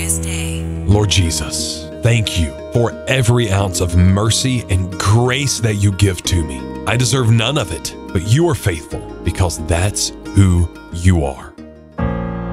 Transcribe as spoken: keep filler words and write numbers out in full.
glorious day. Lord Jesus, thank you for every ounce of mercy and grace that you give to me. I deserve none of it, but you are faithful because that's who you are.